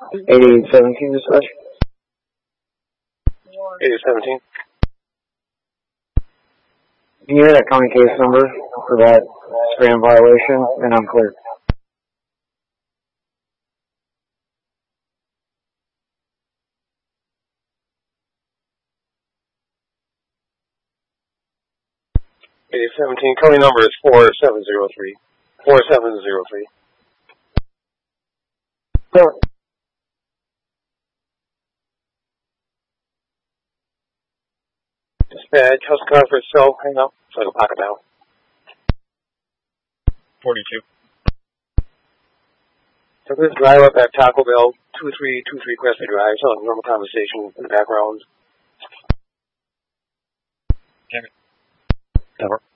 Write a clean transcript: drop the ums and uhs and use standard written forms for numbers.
8817 dispatch. 8817. Can you hear that county case number for that scram violation? And I'm clear. County number is 4703. 4703. Sir. Dispatch, how's the car for itself? Hang up so I can pack it down. 42. So this drive up at Taco Bell, 2323 Crested Drive, so normal conversation in the background. Never.